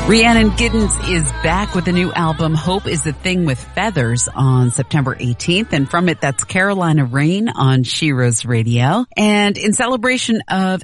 Rhiannon Giddens is back with a new album, Hope is a Thing with Feathers, on September 18th. And from it, that's Carolina Rain on Shiro's Radio. And in celebration of